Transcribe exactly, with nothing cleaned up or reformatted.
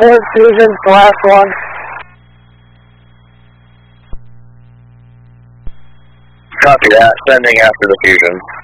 Report fusions, the last one. Copy that. Sending after the fusion.